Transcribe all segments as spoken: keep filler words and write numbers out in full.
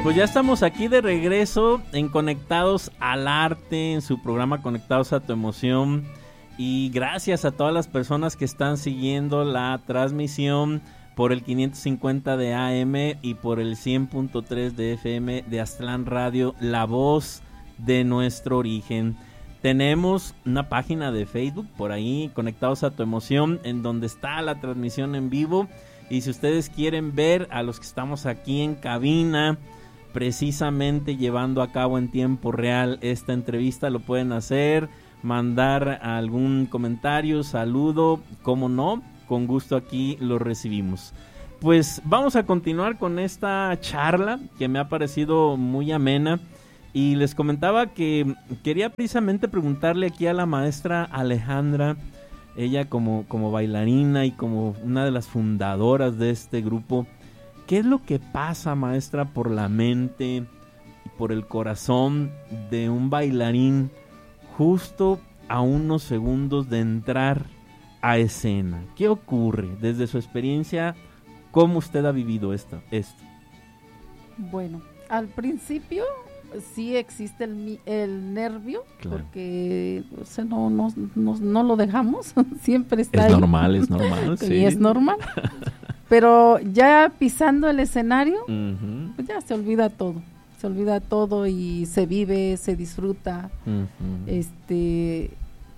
Pues ya estamos aquí de regreso en Conectados al Arte, en su programa Conectados a tu Emoción. Y gracias a todas las personas que están siguiendo la transmisión por el quinientos cincuenta de A M y por el cien punto tres de F M de Aztlán Radio, la voz de nuestro origen. Tenemos una página de Facebook por ahí, Conectados a tu Emoción, en donde está la transmisión en vivo. Y si ustedes quieren ver a los que estamos aquí en cabina, precisamente llevando a cabo en tiempo real esta entrevista, lo pueden hacer, mandar algún comentario, saludo, como no, con gusto aquí lo recibimos. Pues vamos a continuar con esta charla que me ha parecido muy amena, y les comentaba que quería precisamente preguntarle aquí a la maestra Alejandra, ella como, como bailarina y como una de las fundadoras de este grupo, ¿qué es lo que pasa, maestra, por la mente y por el corazón de un bailarín justo a unos segundos de entrar a escena? ¿Qué ocurre desde su experiencia? ¿Cómo usted ha vivido esto? esto? Bueno, al principio sí existe el, el nervio, claro, porque o sea, no, no, no, no lo dejamos, siempre está es ahí. Es normal, es normal, sí. Y es normal. Pero ya pisando el escenario, uh-huh, pues ya se olvida todo, se olvida todo y se vive, se disfruta. Uh-huh. Este,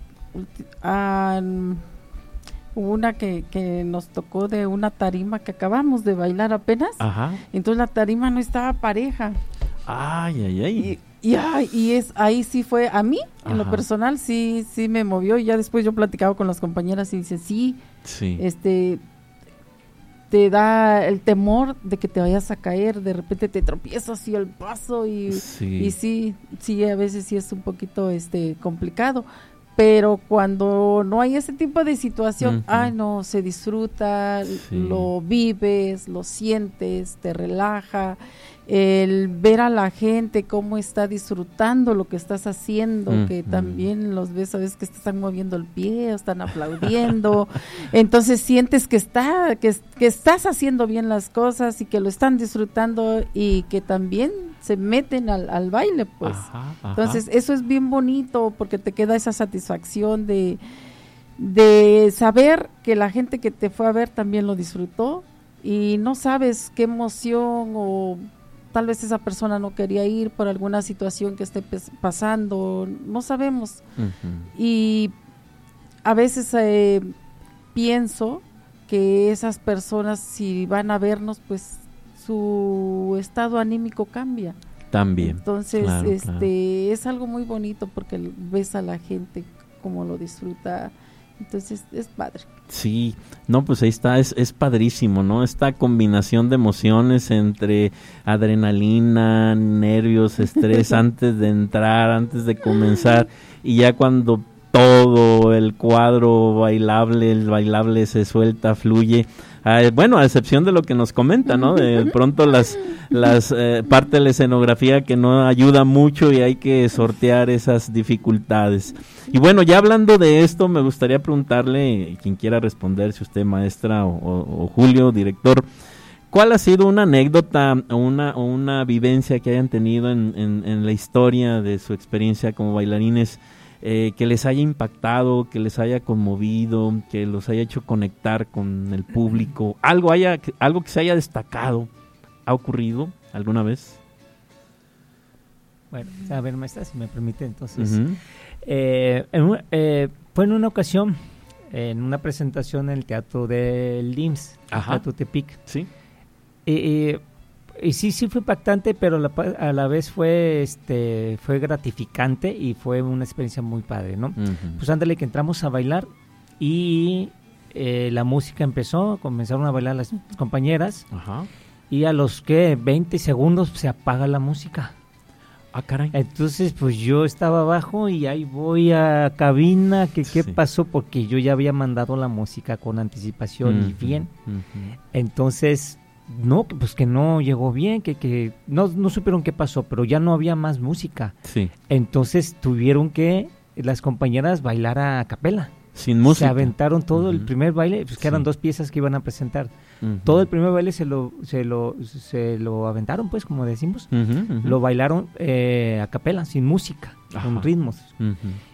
uh, hubo una que, que nos tocó de una tarima que acabamos de bailar apenas. Ajá. Entonces la tarima no estaba pareja. Ay, ay, ay. Y, y, ay, y es ahí sí fue a mí, en Ajá. lo personal sí, sí me movió, y ya después yo platicaba con las compañeras y dice sí, sí, este te da el temor de que te vayas a caer, de repente te tropiezas y el paso y sí, y sí, sí, a veces sí es un poquito este complicado, pero cuando no hay ese tipo de situación, uh-huh, ay no, se disfruta, sí, lo vives, lo sientes, te relaja, el ver a la gente cómo está disfrutando lo que estás haciendo, uh-huh, que también los ves a veces que están moviendo el pie, están aplaudiendo, entonces sientes que está, que, que estás haciendo bien las cosas y que lo están disfrutando y que también se meten al, al baile, pues. Ajá, ajá. Entonces eso es bien bonito porque te queda esa satisfacción de, de saber que la gente que te fue a ver también lo disfrutó, y no sabes qué emoción, o tal vez esa persona no quería ir por alguna situación que esté pasando, no sabemos. Uh-huh. Y a veces eh, pienso que esas personas, si van a vernos, pues su estado anímico cambia. También. Entonces, claro, este claro. es algo muy bonito porque ves a la gente como lo disfruta. Entonces es padre. Sí, no, pues ahí está, es, es padrísimo, ¿no? Esta combinación de emociones entre adrenalina, nervios, estrés antes de entrar, antes de comenzar, y ya cuando todo el cuadro bailable, el bailable se suelta, fluye. Eh, bueno, a excepción de lo que nos comenta, ¿no? De pronto las las eh, parte de la escenografía que no ayuda mucho y hay que sortear esas dificultades. Y bueno, ya hablando de esto, me gustaría preguntarle, quien quiera responder, si usted, maestra, o, o, o Julio, director, ¿cuál ha sido una anécdota o una, o una vivencia que hayan tenido en, en, en la historia de su experiencia como bailarines, Eh, que les haya impactado, que les haya conmovido, que los haya hecho conectar con el público, algo haya, algo que se haya destacado? ¿Ha ocurrido alguna vez? Bueno, a ver, maestra, si me permite, entonces, uh-huh. eh, en, eh, fue en una ocasión, en una presentación en el Teatro del I M S S, Ajá. Teatro Tepic, sí, y, y, y sí, sí fue impactante, pero la, a la vez fue, este, fue gratificante y fue una experiencia muy padre, ¿no? Uh-huh. Pues ándale que entramos a bailar y eh, la música empezó, comenzaron a bailar las compañeras, Ajá. y a los que veinte segundos se apaga la música. Ah, caray. Entonces, pues yo estaba abajo y ahí voy a cabina, que qué sí. pasó, porque yo ya había mandado la música con anticipación uh-huh. y bien. Uh-huh. Entonces, no, pues que no llegó bien, que, que no, no supieron qué pasó, pero ya no había más música. Sí. Entonces tuvieron que las compañeras bailar a capela. Sin música. Se aventaron todo uh-huh. el primer baile, pues que sí. eran dos piezas que iban a presentar. Uh-huh. Todo el primer baile se lo, se lo, se lo aventaron, pues, como decimos. Uh-huh, uh-huh. Lo bailaron eh, a capela, sin música, Ajá. con ritmos. Uh-huh.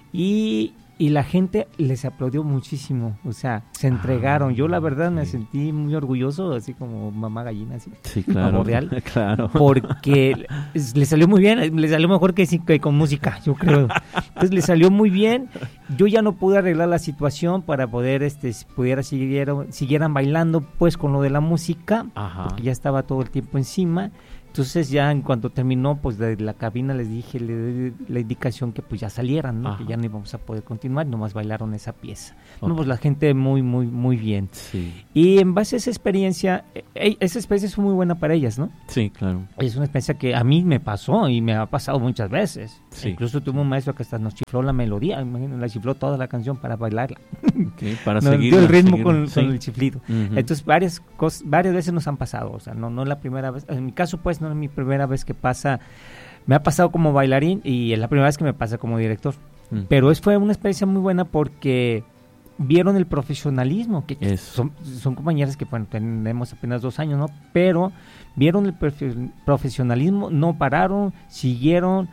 Y... Y la gente les aplaudió muchísimo, o sea, se entregaron. Ah, Yo la verdad sí. me sentí muy orgulloso, así como mamá gallina, así, sí, claro, real, claro. porque le salió muy bien, le salió mejor que, que con música, yo creo. Entonces le salió muy bien. Yo ya no pude arreglar la situación para poder, este, si pudiera siguieran, siguieran bailando, pues con lo de la música, Ajá. porque ya estaba todo el tiempo encima. Entonces ya en cuanto terminó, pues de la cabina les dije, le di la indicación que pues ya salieran, ¿no? Ajá. Que ya no íbamos a poder continuar, nomás bailaron esa pieza. Okay. No, pues la gente muy, muy, muy bien. Sí. Y en base a esa experiencia, eh, esa experiencia fue muy buena para ellas, ¿no? Sí, claro. Es una experiencia que a mí me pasó y me ha pasado muchas veces. Sí. Incluso tuve un maestro que hasta nos chifló la melodía, imagínate, la chifló toda la canción para bailarla. Okay, para nos seguir dio el ritmo seguirla. con, Sí. con el chiflido. Uh-huh. Entonces varias cosas, varias veces nos han pasado, o sea, no, no es la primera vez. En mi caso, pues, no es mi primera vez que pasa, me ha pasado como bailarín y es la primera vez que me pasa como director, mm. pero es, fue una experiencia muy buena porque vieron el profesionalismo, que son, son compañeras que bueno, tenemos apenas dos años, ¿no? Pero vieron el profe- profesionalismo, no pararon, siguieron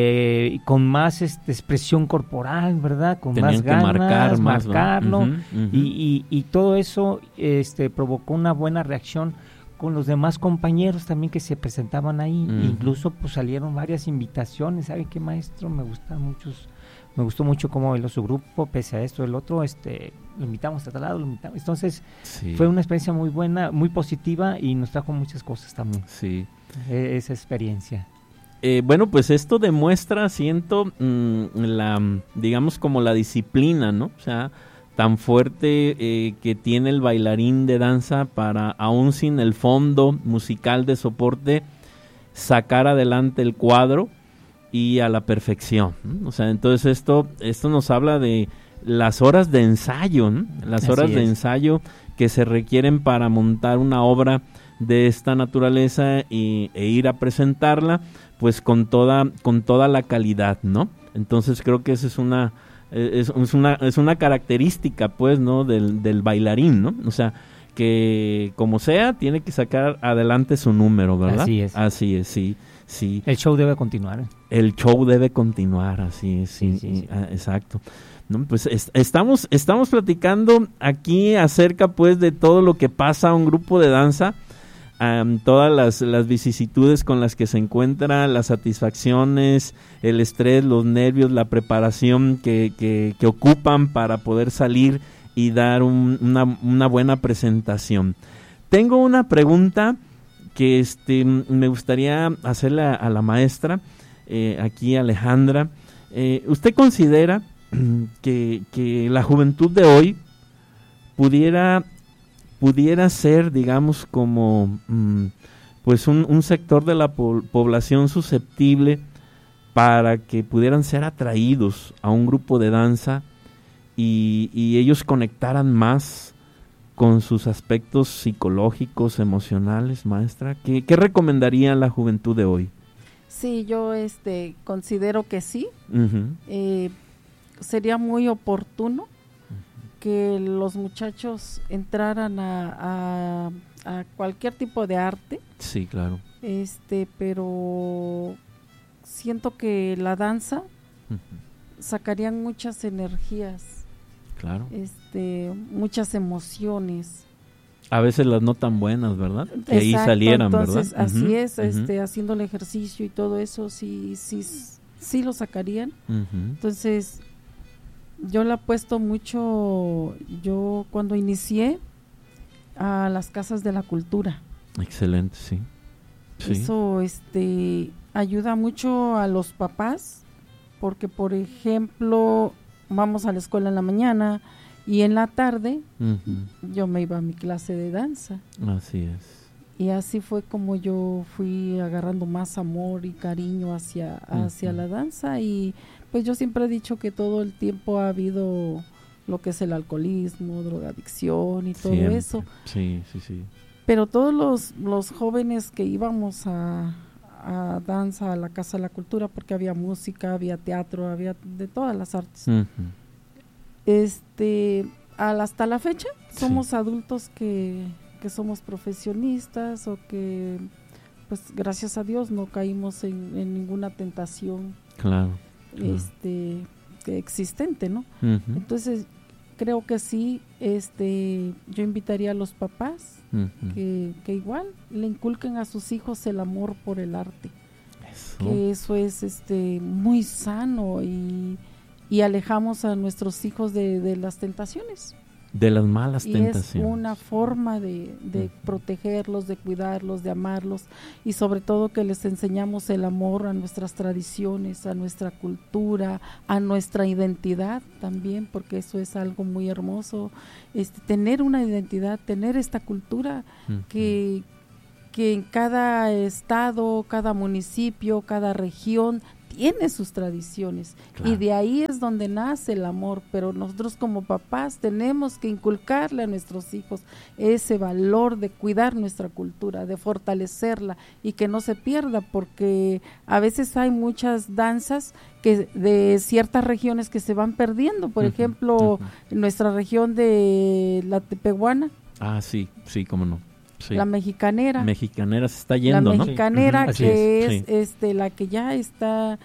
eh, con más este, expresión corporal, ¿verdad? Con Tenían más ganas, que marcar más, marcarlo, ¿no? uh-huh, uh-huh. Y, y, y todo eso este, provocó una buena reacción con los demás compañeros también que se presentaban ahí. Uh-huh. Incluso pues salieron varias invitaciones. ¿Sabe qué, maestro? Me gusta mucho, me gustó mucho cómo bailó su grupo, pese a esto, el otro, este, lo invitamos a tal lado, lo invitamos. Entonces, sí. fue una experiencia muy buena, muy positiva y nos trajo muchas cosas también. Sí. E- esa experiencia. Eh, bueno, pues esto demuestra, siento, mmm, la, digamos, como la disciplina, ¿no? O sea, tan fuerte eh, que tiene el bailarín de danza para, aún sin el fondo musical de soporte, sacar adelante el cuadro y a la perfección, ¿no? O sea, entonces esto, esto nos habla de las horas de ensayo, ¿no? Las Así horas es. de ensayo que se requieren para montar una obra de esta naturaleza y, e ir a presentarla, pues con toda, con toda la calidad, ¿no? Entonces creo que esa es una Es, es una es una característica, pues, ¿no? Del, del bailarín, ¿no? O sea, que como sea, tiene que sacar adelante su número, ¿verdad? Así es. Así es, sí, sí. El show debe continuar. El show debe continuar, así es, sí, sí, sí, sí. Ah, exacto. No, pues es, estamos, estamos platicando aquí acerca, pues, de todo lo que pasa a un grupo de danza. Um, todas las, las vicisitudes con las que se encuentra, las satisfacciones, el estrés, los nervios, la preparación que, que, que ocupan para poder salir y dar un, una, una buena presentación. Tengo una pregunta que este, me gustaría hacerle a, a la maestra, eh, aquí Alejandra. Eh, ¿Usted considera que, que la juventud de hoy pudiera... pudiera ser, digamos, como mmm, pues un, un sector de la po- población susceptible para que pudieran ser atraídos a un grupo de danza y, y ellos conectaran más con sus aspectos psicológicos, emocionales, maestra? ¿Qué, qué recomendaría a la juventud de hoy? Sí, yo este considero que sí. Uh-huh. Eh, sería muy oportuno que los muchachos entraran a, a, a cualquier tipo de arte. Sí, claro. Este, pero siento que la danza uh-huh. sacarían muchas energías. Claro. Este, muchas emociones. A veces las no tan buenas, ¿verdad? Que Exacto, ahí salieran, entonces, ¿verdad? Así uh-huh. es, uh-huh. este, haciendo el ejercicio y todo eso, sí, sí, sí lo sacarían. Uh-huh. Entonces, yo le apuesto mucho, yo cuando inicié, a las casas de la cultura. Excelente, sí. sí. Eso este, ayuda mucho a los papás, porque por ejemplo, vamos a la escuela en la mañana y en la tarde uh-huh. yo me iba a mi clase de danza. Así es. Y así fue como yo fui agarrando más amor y cariño hacia, hacia uh-huh. la danza. Y pues yo siempre he dicho que todo el tiempo ha habido lo que es el alcoholismo, drogadicción y todo siempre. eso. Sí, sí, sí. Pero todos los, los jóvenes que íbamos a, a danza, a la Casa de la Cultura, porque había música, había teatro, había de todas las artes. Uh-huh. Este, al, hasta la fecha somos sí. adultos que... que somos profesionistas o que, pues gracias a Dios no caímos en, en ninguna tentación claro, este claro. existente, ¿no? Uh-huh. Entonces creo que sí, este, yo invitaría a los papás uh-huh. que, que igual le inculquen a sus hijos el amor por el arte, eso. que eso es este muy sano y, y alejamos a nuestros hijos de, de las tentaciones. De las malas y tentaciones. Es una forma de, de uh-huh. protegerlos, de cuidarlos, de amarlos y sobre todo que les enseñamos el amor a nuestras tradiciones, a nuestra cultura, a nuestra identidad también, porque eso es algo muy hermoso, este, tener una identidad, tener esta cultura uh-huh. que, que en cada estado, cada municipio, cada región tiene sus tradiciones, claro. y de ahí es donde nace el amor, pero nosotros como papás tenemos que inculcarle a nuestros hijos ese valor de cuidar nuestra cultura, de fortalecerla y que no se pierda, porque a veces hay muchas danzas que de ciertas regiones que se van perdiendo, por uh-huh, ejemplo, uh-huh. en nuestra región de la Tepehuana. Ah, sí, sí, cómo no. Sí. La mexicanera. Mexicanera se está yendo, ¿no? La mexicanera, ¿no? Sí. que es, es sí. este, la que ya está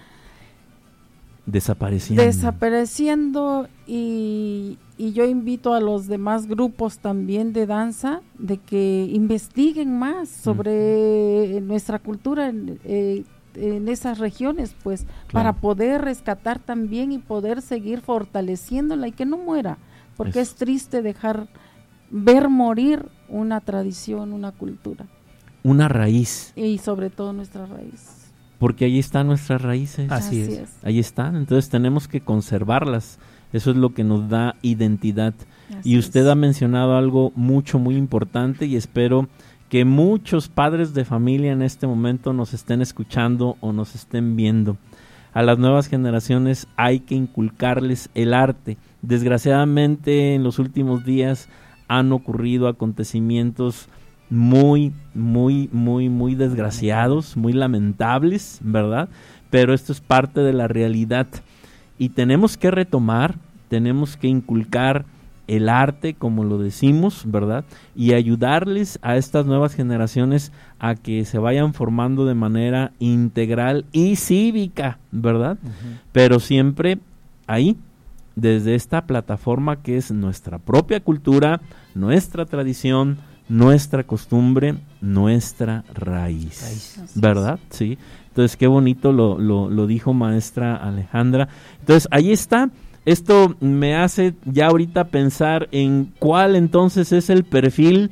desapareciendo. Desapareciendo y, y yo invito a los demás grupos también de danza de que investiguen más sobre mm. nuestra cultura en, eh, en esas regiones, pues, claro. para poder rescatar también y poder seguir fortaleciéndola y que no muera, porque es, es triste dejar ver morir una tradición, una cultura. Una raíz. Y sobre todo nuestra raíz. Porque ahí están nuestras raíces. Así, Así es. es. Ahí están, entonces tenemos que conservarlas. Eso es lo que nos da identidad. Así y usted es. ha mencionado algo mucho, muy importante y espero que muchos padres de familia en este momento nos estén escuchando o nos estén viendo. A las nuevas generaciones hay que inculcarles el arte. Desgraciadamente en los últimos días han ocurrido acontecimientos muy, muy, muy, muy desgraciados, muy lamentables, ¿verdad? Pero esto es parte de la realidad y tenemos que retomar, tenemos que inculcar el arte, como lo decimos, ¿verdad? Y ayudarles a estas nuevas generaciones a que se vayan formando de manera integral y cívica, ¿verdad? Uh-huh. Pero siempre ahí, desde esta plataforma que es nuestra propia cultura, nuestra tradición, nuestra costumbre, nuestra raíz, raíz. ¿verdad? Sí. Entonces, qué bonito lo, lo, lo dijo maestra Alejandra. Entonces, ahí está. Esto me hace ya ahorita pensar en cuál entonces es el perfil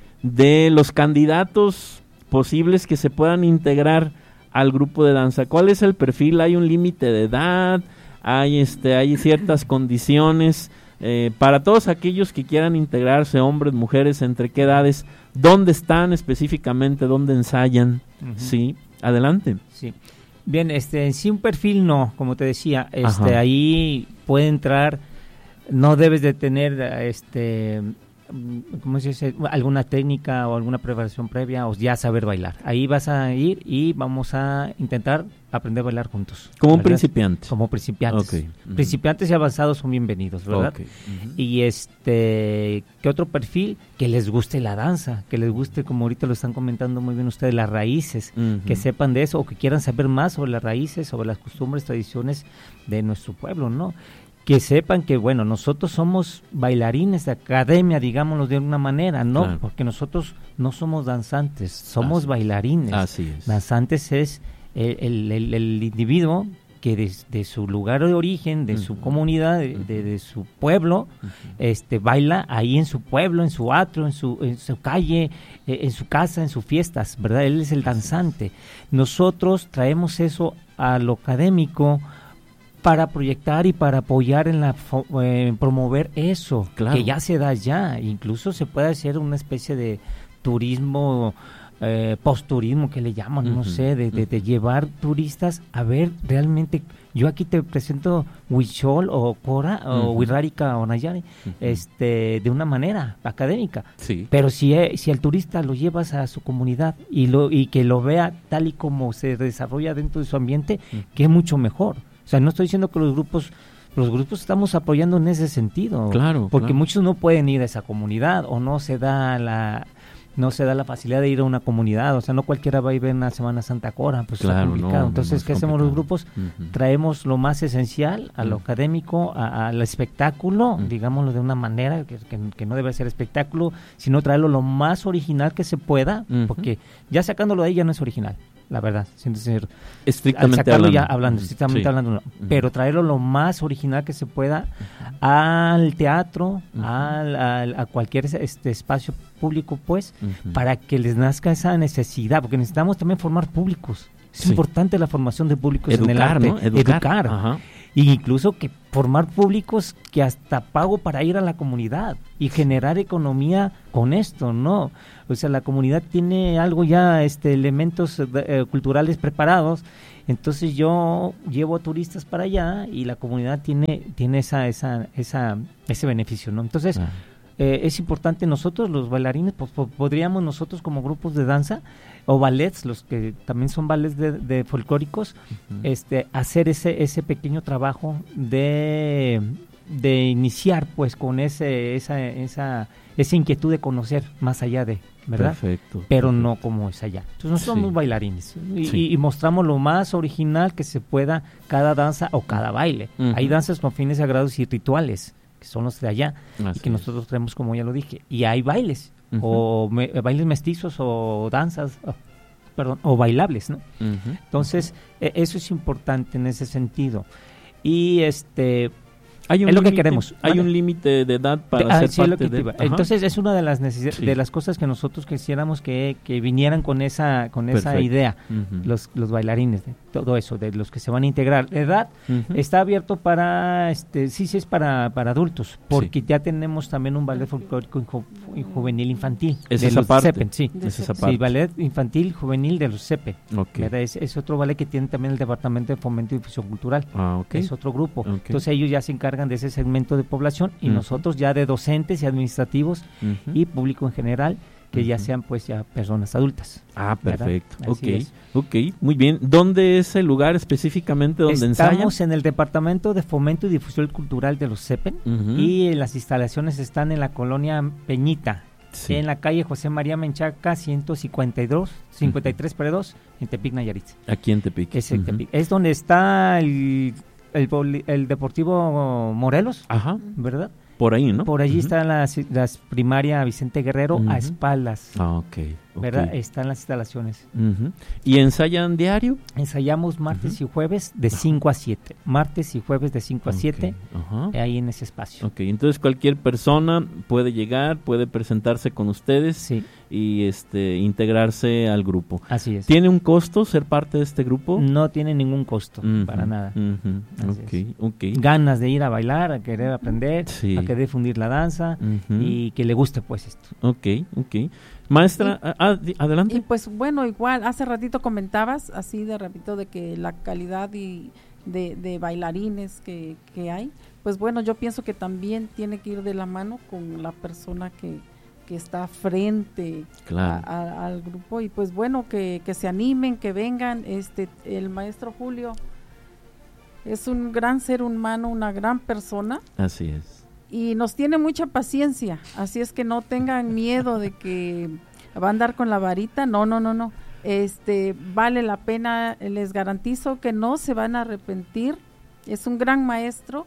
de los candidatos posibles que se puedan integrar al grupo de danza. ¿Cuál es el perfil? ¿Hay un límite de edad? Hay este, hay ciertas condiciones eh, para todos aquellos que quieran integrarse, hombres, mujeres, entre qué edades, dónde están específicamente, dónde ensayan, uh-huh. sí, adelante. Sí, bien, este, en sí un perfil no, como te decía, este, ahí puede entrar, no debes de tener, este, ¿cómo se dice? Alguna técnica o alguna preparación previa o ya saber bailar. Ahí vas a ir y vamos a intentar aprender a bailar juntos. Como un principiante. Como principiantes. Okay. Uh-huh. Principiantes y avanzados son bienvenidos, ¿verdad? Okay. Uh-huh. Y este, ¿qué otro perfil? Que les guste la danza, que les guste, como ahorita lo están comentando muy bien ustedes, las raíces, uh-huh. que sepan de eso o que quieran saber más sobre las raíces, sobre las costumbres, tradiciones de nuestro pueblo, ¿no? Que sepan que, bueno, nosotros somos bailarines de academia, digámoslo de alguna manera, ¿no? Claro. Porque nosotros no somos danzantes, somos Así bailarines. Así es. Danzantes es el, el, el individuo que desde su lugar de origen, de uh-huh. su comunidad, de, de, de su pueblo, uh-huh. este baila ahí en su pueblo, en su atrio, en su, en su calle, eh, en su casa, en sus fiestas, ¿verdad? Él es el danzante. Nosotros traemos eso a lo académico, para proyectar y para apoyar en la eh, promover eso, claro. que ya se da ya, incluso se puede hacer una especie de turismo, eh, post-turismo que le llaman, uh-huh. no sé, de, de, de llevar turistas a ver realmente, yo aquí te presento Huichol o Cora uh-huh. o Huirrárica o Nayari, uh-huh. este, de una manera académica, sí. pero si, si al turista lo llevas a su comunidad y, lo, y que lo vea tal y como se desarrolla dentro de su ambiente, uh-huh. que es mucho mejor. O sea, no estoy diciendo que los grupos, los grupos estamos apoyando en ese sentido. Claro. Porque claro. muchos no pueden ir a esa comunidad o no se da la, no se da la facilidad de ir a una comunidad, o sea, no cualquiera va a ir a una Semana Santa Cora, pues claro, está complicado. No, Entonces, no ¿qué hacemos los grupos? Uh-huh. Traemos lo más esencial a lo uh-huh. académico, a, al espectáculo, uh-huh. digámoslo de una manera que, que, que no debe ser espectáculo, sino traerlo lo más original que se pueda, uh-huh. porque ya sacándolo de ahí ya no es original. La verdad, sin decir, estrictamente hablando. Ya hablando, estrictamente sí. hablando, no. uh-huh. pero traerlo lo más original que se pueda uh-huh. al teatro, uh-huh. al, al, a cualquier este espacio público, pues, uh-huh. para que les nazca esa necesidad, porque necesitamos también formar públicos. Es sí. importante la formación de públicos educar, en el arte, ¿no? Educar, educar. Ajá. Y incluso que formar públicos que hasta pago para ir a la comunidad y generar economía con esto, ¿no? O sea, la comunidad tiene algo ya, este, elementos eh, culturales preparados, entonces yo llevo a turistas para allá y la comunidad tiene tiene esa esa esa ese beneficio, ¿no? Entonces, ah. eh, es importante nosotros los bailarines, pues, podríamos nosotros como grupos de danza o ballets, los que también son ballets de, de folclóricos, uh-huh. este, hacer ese ese pequeño trabajo de de iniciar, pues, con ese esa esa esa inquietud de conocer más allá de, ¿verdad? Perfecto. Pero perfecto. no como es allá. Entonces nosotros sí. somos bailarines y, sí. y, y mostramos lo más original que se pueda cada danza o cada baile. Uh-huh. Hay danzas con fines sagrados y rituales, que son los de allá, Así y que es. nosotros traemos, como ya lo dije, y hay bailes, uh-huh. o me, bailes mestizos o danzas, oh, perdón, o bailables, ¿no? Uh-huh. Entonces, eh, eso es importante en ese sentido. Y este... Hay un es lo límite, que queremos. Hay ¿vale? un límite de edad para de, ah, ser sí, parte de... Entonces es una de las necesidades, sí. de las cosas que nosotros quisiéramos que, que vinieran con esa con esa Perfecto. idea, uh-huh. los los bailarines, de todo eso, de los que se van a integrar. La edad uh-huh. está abierto para, este sí, sí es para, para adultos, porque sí. ya tenemos también un ballet folclórico y juvenil infantil. ¿Es de esa los parte? Cepen, sí. ¿Es esa parte? Sí, ballet infantil juvenil de los Cepen. Okay. Es, es otro ballet que tiene también el Departamento de Fomento y Difusión Cultural. Ah, okay. Es otro grupo. Okay. Entonces ellos ya se encargan de ese segmento de población y uh-huh. nosotros ya de docentes y administrativos uh-huh. y público en general, que uh-huh. ya sean pues ya personas adultas. Ah, perfecto. Ok, ok, muy bien. ¿Dónde es el lugar específicamente donde ensayan? Estamos en el Departamento de Fomento y Difusión Cultural de los Cepen uh-huh. y las instalaciones están en la colonia Peñita, sí. en la calle José María Menchaca ciento cincuenta y dos, cincuenta y tres, uh-huh. dos, en Tepic, Nayarit. Aquí en Tepic. Es, uh-huh. Tepic. Es donde está el El, el Deportivo Morelos, Ajá. ¿verdad? Por ahí, ¿no? Por allí uh-huh. está la, la primaria Vicente Guerrero uh-huh. a espaldas. Ah, ok. okay. ¿Verdad? Están las instalaciones. Uh-huh. ¿Y ensayan diario? Ensayamos martes uh-huh. y jueves de cinco a siete. Martes y jueves de cinco a siete, uh-huh. ahí en ese espacio. Ok, entonces cualquier persona puede llegar, puede presentarse con ustedes sí. y este integrarse al grupo. Así es. ¿Tiene un costo ser parte de este grupo? No tiene ningún costo, uh-huh. para nada. Uh-huh. Okay, okay. Ganas de ir a bailar, a querer aprender, sí. a querer difundir la danza uh-huh. y que le guste pues esto. Ok, ok. Maestra, y, ah, adelante. Y pues bueno, igual, hace ratito comentabas así de repito de que la calidad y de, de bailarines que, que hay, pues bueno, yo pienso que también tiene que ir de la mano con la persona que, que está frente claro. a, a, al grupo y pues bueno, que, que se animen, que vengan. Este, el maestro Julio es un gran ser humano, una gran persona. Así es. Y nos tiene mucha paciencia, así es que no tengan miedo de que va a andar con la varita, no, no, no, no, este, vale la pena, les garantizo que no se van a arrepentir, es un gran maestro,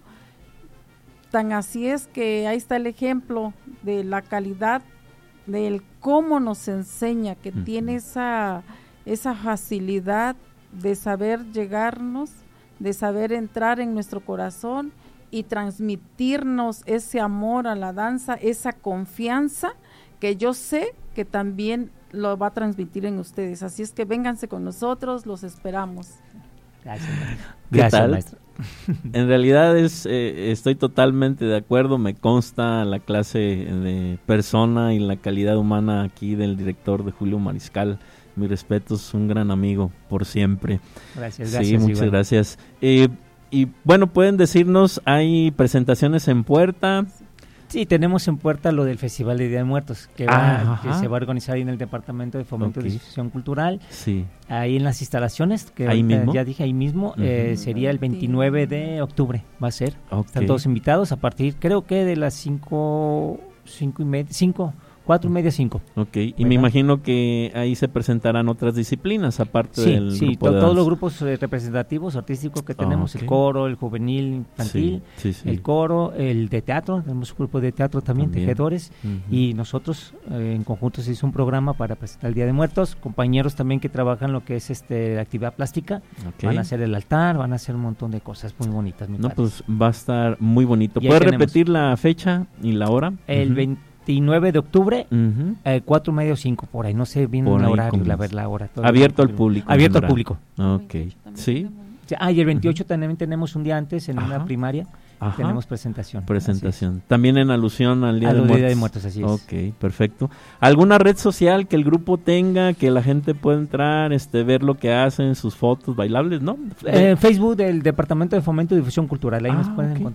tan así es que ahí está el ejemplo de la calidad, del cómo nos enseña, que uh-huh. tiene esa, esa facilidad de saber llegarnos, de saber entrar en nuestro corazón, y transmitirnos ese amor a la danza, esa confianza que yo sé que también lo va a transmitir en ustedes. Así es que vénganse con nosotros, los esperamos. Gracias, maestra. Gracias, maestra. En realidad es, eh, estoy totalmente de acuerdo, me consta la clase de persona y la calidad humana aquí del director de Julio Mariscal. Mis respetos, un gran amigo por siempre. Gracias, gracias. Sí, muchas igual. gracias. Eh, Y bueno, pueden decirnos, ¿hay presentaciones en puerta? Sí, tenemos en puerta lo del Festival de Día de Muertos, que, va, que se va a organizar ahí en el Departamento de Fomento okay. y Difusión Cultural. Sí. Ahí en las instalaciones, que ahí mismo. ya dije ahí mismo, uh-huh. eh, sería el veintinueve de octubre, va a ser. Okay. Están todos invitados a partir, creo que de las cinco, cinco y media, cinco Cuatro y media, cinco. Ok, y ¿verdad? Me imagino que ahí se presentarán otras disciplinas aparte sí, del sí, grupo to- de todos los grupos eh, representativos artísticos que tenemos, oh, okay. el coro, el juvenil, infantil, sí, sí, sí. el coro, el de teatro, tenemos un grupo de teatro también, también. tejedores, uh-huh. y nosotros eh, en conjunto se hizo un programa para presentar el Día de Muertos, compañeros también que trabajan lo que es este actividad plástica, okay. van a hacer el altar, van a hacer un montón de cosas muy bonitas. No, padre. Pues va a estar muy bonito. ¿Puedes repetir la fecha y la hora? El uh-huh. veintinueve de octubre, uh-huh. eh, cuatro medio cinco, por ahí, no sé bien el horario, la ver la hora. Abierto al público. Abierto al público. Ok, sí. Ah, y el veintiocho uh-huh. también tenemos un día antes en Ajá. una primaria. Ajá. Tenemos presentación. Presentación. También en alusión al Día a de Muertos. Día de Muertos, así es. Ok, perfecto. ¿Alguna red social que el grupo tenga, que la gente pueda entrar, este, ver lo que hacen, sus fotos bailables, no? Eh, Facebook del Departamento de Fomento y Difusión Cultural, ahí ah, nos pueden okay. encontrar.